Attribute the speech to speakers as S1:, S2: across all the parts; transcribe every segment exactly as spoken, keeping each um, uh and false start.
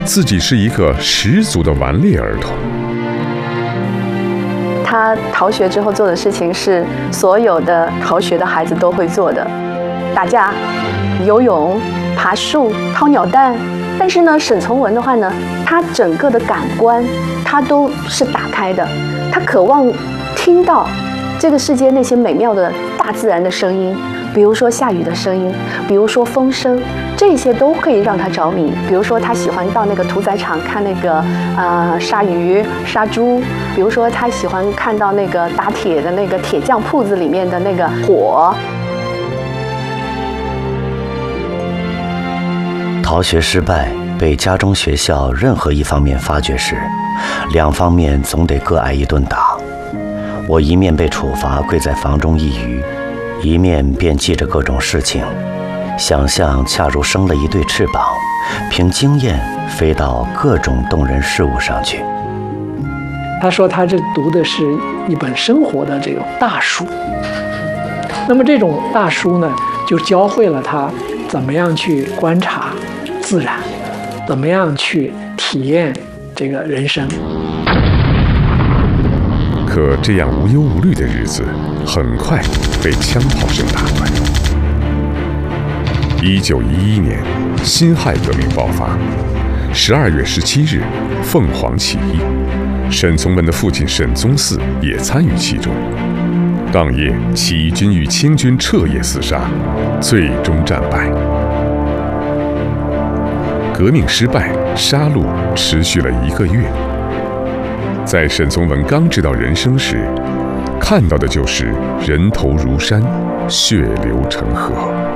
S1: 自己是一个十足的顽劣儿童。
S2: 他逃学之后做的事情是所有的逃学的孩子都会做的：打架、游泳、爬树、掏鸟蛋。但是呢，沈从文的话呢，他整个的感官他都是打开的，他渴望听到这个世界那些美妙的大自然的声音，比如说下雨的声音，比如说风声，这些都可以让他着迷。比如说他喜欢到那个屠宰场看那个呃杀鱼杀猪，比如说他喜欢看到那个打铁的那个铁匠铺子里面的那个火。
S3: 逃学失败被家中学校任何一方面发觉时，两方面总得各挨一顿打。我一面被处罚跪在房中一隅，一面便记着各种事情，想象恰如生了一对翅膀，凭经验飞到各种动人事物上去。
S4: 他说他这读的是一本生活的这种大书，那么这种大书呢，就教会了他怎么样去观察自然，怎么样去体验这个人生。
S1: 可这样无忧无虑的日子很快被枪炮声打断。一九一一年，辛亥革命爆发。十二月十七日，凤凰起义，沈从文的父亲沈宗嗣也参与其中。当夜，起义军与清军彻夜厮杀，最终战败。革命失败，杀戮持续了一个月。在沈从文刚知道人生时，看到的就是人头如山，血流成河。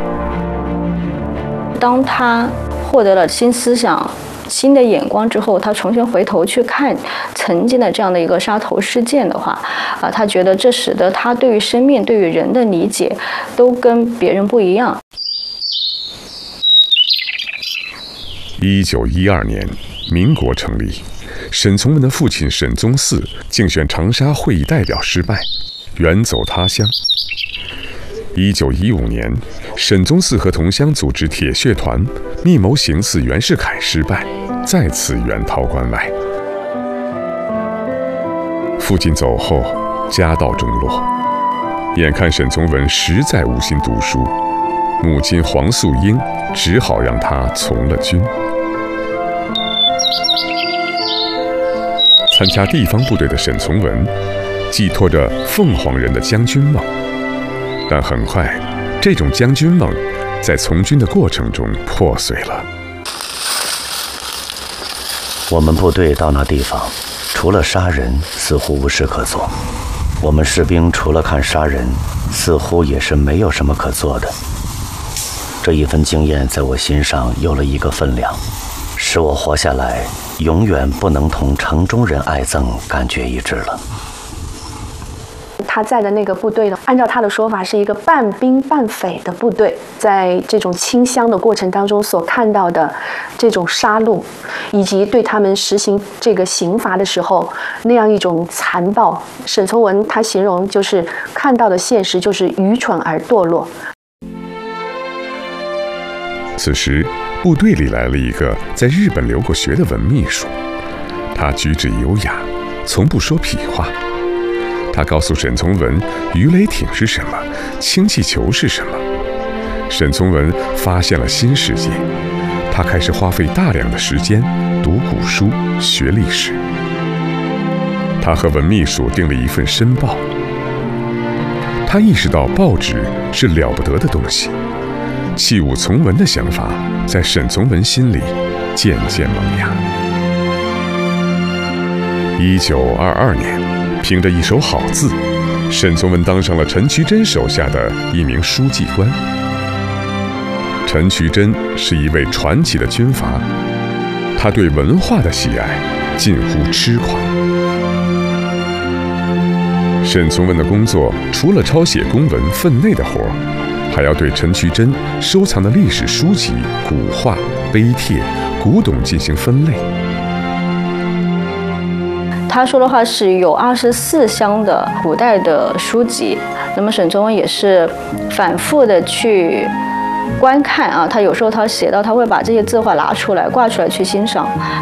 S5: 当他获得了新思想、新的眼光之后，他重新回头去看曾经的这样的一个杀头事件的话，啊，他觉得这使得他对于生命、对于人的理解都跟别人不一样。
S1: 一九一二年，民国成立，沈从文的父亲沈宗嗣竞选长沙会议代表失败，远走他乡。一九一五年，沈宗嗣和同乡组织铁血团，密谋行刺袁世凯失败，再次远逃关外。父亲走后，家道中落，眼看沈从文实在无心读书，母亲黄素英只好让他从了军。参加地方部队的沈从文，寄托着凤凰人的将军梦，但很快，这种将军梦在从军的过程中破碎了。
S3: 我们部队到那地方，除了杀人，似乎无事可做。我们士兵除了看杀人，似乎也是没有什么可做的。这一份经验在我心上有了一个分量，使我活下来永远不能同城中人爱憎感觉一致了。
S2: 他在的那个部队呢，按照他的说法，是一个半兵半匪的部队。在这种清乡的过程当中所看到的这种杀戮，以及对他们实行这个刑罚的时候那样一种残暴，沈从文他形容就是看到的现实就是愚蠢而堕落。
S1: 此时，部队里来了一个在日本留过学的文秘书，他举止优雅，从不说痞话。他告诉沈从文，鱼雷艇是什么，氢气球是什么。沈从文发现了新世界，他开始花费大量的时间读古书、学历史。他和文秘书订了一份申报。他意识到报纸是了不得的东西，弃武从文的想法在沈从文心里渐渐萌芽。一九二二年，凭着一手好字，沈从文当上了陈渠珍手下的一名书记官。陈渠珍是一位传奇的军阀，他对文化的喜爱近乎痴狂。沈从文的工作除了抄写公文分内的活儿，还要对陈渠珍收藏的历史书籍、古画、碑帖、古董进行分类。
S5: 他说的话是有二十四箱的古代的书籍，那么沈从文也是反复的去观看啊，他有时候他写到他会把这些字画拿出来挂出来去欣赏。